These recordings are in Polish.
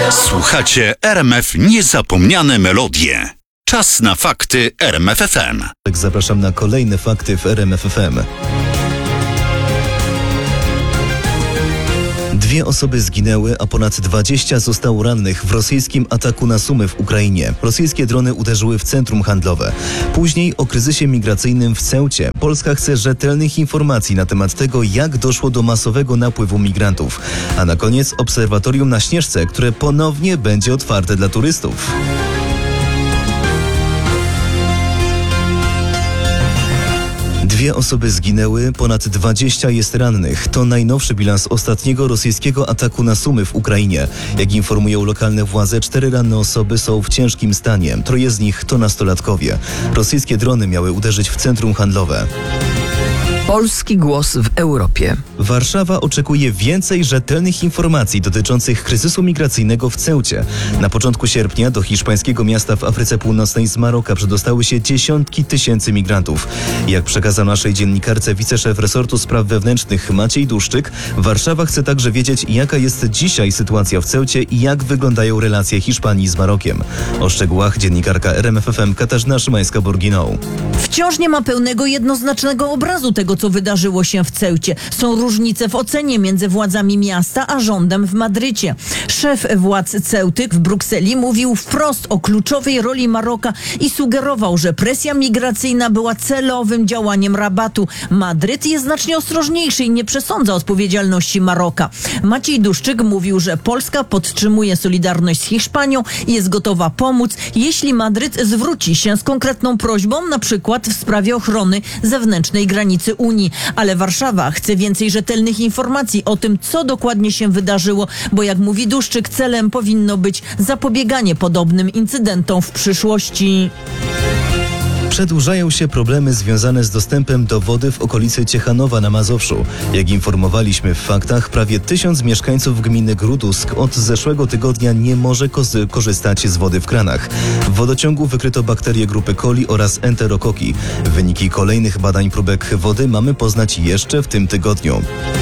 Słuchacie RMF Niezapomniane Melodie. Czas na fakty RMF FM. Zapraszam na kolejne fakty w RMF FM. 2 osoby zginęły, a ponad 20 zostało rannych w rosyjskim ataku na Sumy w Ukrainie. Rosyjskie drony uderzyły w centrum handlowe. Później o kryzysie migracyjnym w Ceucie. Polska chce rzetelnych informacji na temat tego, jak doszło do masowego napływu migrantów. A na koniec obserwatorium na Śnieżce, które ponownie będzie otwarte dla turystów. Dwie osoby zginęły, ponad 20 jest rannych. To najnowszy bilans ostatniego rosyjskiego ataku na Sumy w Ukrainie. Jak informują lokalne władze, 4 ranne osoby są w ciężkim stanie. 3 z nich to nastolatkowie. Rosyjskie drony miały uderzyć w centrum handlowe. Polski głos w Europie. Warszawa oczekuje więcej rzetelnych informacji dotyczących kryzysu migracyjnego w Ceucie. Na początku sierpnia do hiszpańskiego miasta w Afryce Północnej z Maroka przedostały się dziesiątki tysięcy migrantów. Jak przekazał naszej dziennikarce wiceszef resortu spraw wewnętrznych Maciej Duszczyk, Warszawa chce także wiedzieć, jaka jest dzisiaj sytuacja w Ceucie i jak wyglądają relacje Hiszpanii z Marokiem. O szczegółach dziennikarka RMF FM Katarzyna Szymańska-Borginą. Wciąż nie ma pełnego, jednoznacznego obrazu tego, co wydarzyło się w Ceucie. Są różnice w ocenie między władzami miasta a rządem w Madrycie. Szef władz Ceuty w Brukseli mówił wprost o kluczowej roli Maroka i sugerował, że presja migracyjna była celowym działaniem Rabatu. Madryt jest znacznie ostrożniejszy i nie przesądza odpowiedzialności Maroka. Maciej Duszczyk mówił, że Polska podtrzymuje solidarność z Hiszpanią i jest gotowa pomóc, jeśli Madryt zwróci się z konkretną prośbą, na przykład w sprawie ochrony zewnętrznej granicy Unii. Ale Warszawa chce więcej rzetelnych informacji o tym, co dokładnie się wydarzyło, bo jak mówi Duszczyk, celem powinno być zapobieganie podobnym incydentom w przyszłości. Przedłużają się problemy związane z dostępem do wody w okolicy Ciechanowa na Mazowszu. Jak informowaliśmy w faktach, prawie 1000 mieszkańców gminy Grudusk od zeszłego tygodnia nie może korzystać z wody w kranach. W wodociągu wykryto bakterie grupy coli oraz enterokoki. Wyniki kolejnych badań próbek wody mamy poznać jeszcze w tym tygodniu.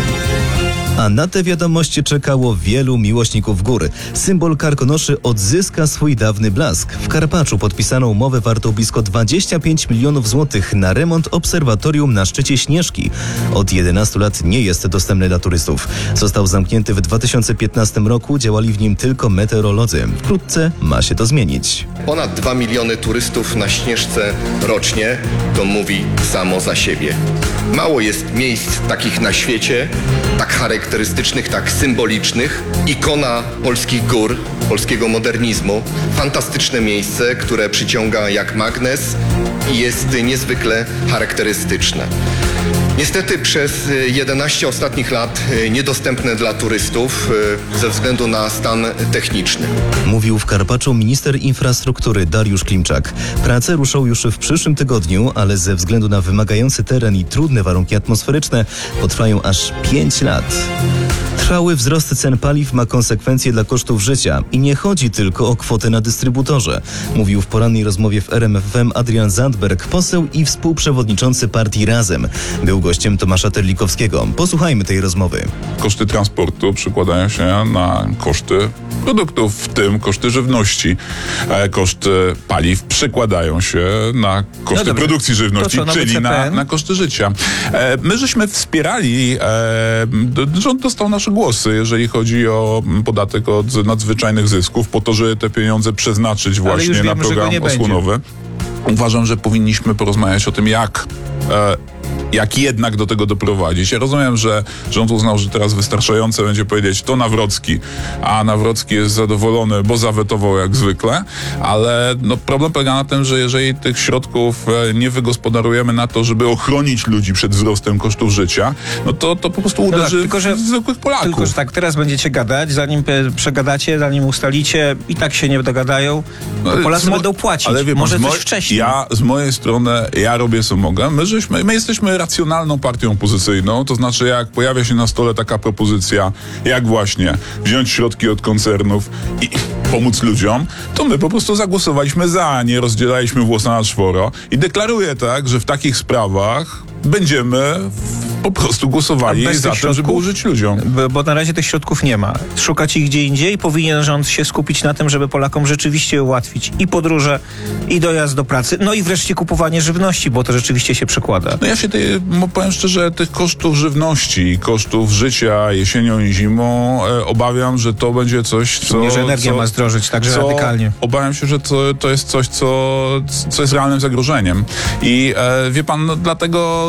A na te wiadomości czekało wielu miłośników gór. Symbol Karkonoszy odzyska swój dawny blask. W Karpaczu podpisano umowę wartą blisko 25 milionów złotych na remont obserwatorium na szczycie Śnieżki. Od 11 lat nie jest dostępny dla turystów. Został zamknięty w 2015 roku, działali w nim tylko meteorolodzy. Wkrótce ma się to zmienić. Ponad 2 miliony turystów na Śnieżce rocznie, to mówi samo za siebie. Mało jest miejsc takich na świecie, tak charakterystycznych, tak symbolicznych. Ikona polskich gór, polskiego modernizmu. Fantastyczne miejsce, które przyciąga jak magnes i jest niezwykle charakterystyczne. Niestety przez 11 ostatnich lat niedostępne dla turystów ze względu na stan techniczny. Mówił w Karpaczu minister infrastruktury Dariusz Klimczak. Prace ruszą już w przyszłym tygodniu, ale ze względu na wymagający teren i trudne warunki atmosferyczne potrwają aż 5 lat. Trwały wzrost cen paliw ma konsekwencje dla kosztów życia i nie chodzi tylko o kwotę na dystrybutorze. Mówił w porannej rozmowie w RMF FM Adrian Zandberg, poseł i współprzewodniczący partii Razem. Był gościem Tomasza Terlikowskiego. Posłuchajmy tej rozmowy. Koszty transportu przekładają się na koszty produktów, w tym koszty żywności. Koszty paliw przekładają się na koszty produkcji żywności, czyli na koszty życia. My żeśmy wspierali, rząd dostał nasze głosy, jeżeli chodzi o podatek od nadzwyczajnych zysków, po to, żeby te pieniądze przeznaczyć właśnie na program osłonowy. Uważam, że powinniśmy porozmawiać o tym, jak jednak do tego doprowadzić. Ja rozumiem, że rząd uznał, że teraz wystarczające będzie powiedzieć to Nawrocki, a Nawrocki jest zadowolony, bo zawetował jak zwykle, ale problem polega na tym, że jeżeli tych środków nie wygospodarujemy na to, żeby ochronić ludzi przed wzrostem kosztów życia, to po prostu uderzy w zwykłych Polaków. Tylko, że tak, teraz będziecie gadać, zanim przegadacie, zanim ustalicie, i tak się nie dogadają, to Polacy będą płacić. Ale wie, może coś wcześniej. Ja z mojej strony, robię co mogę. My jesteśmy racjonalną partią opozycyjną, to znaczy jak pojawia się na stole taka propozycja, jak właśnie wziąć środki od koncernów i pomóc ludziom, to my po prostu zagłosowaliśmy za, nie rozdzielaliśmy włosa na czworo i deklaruję tak, że w takich sprawach będziemy po prostu głosowali za tym, żeby użyć ludziom. Bo na razie tych środków nie ma. Szukać ich gdzie indziej. Powinien rząd się skupić na tym, żeby Polakom rzeczywiście ułatwić i podróże, i dojazd do pracy, no i wreszcie kupowanie żywności, bo to rzeczywiście się przekłada. No ja się powiem szczerze, tych kosztów żywności, kosztów życia jesienią i zimą obawiam, że to będzie coś, co... Nie, że energia ma zdrożyć także radykalnie. Obawiam się, że to jest coś, co jest realnym zagrożeniem. I wie pan, no, dlatego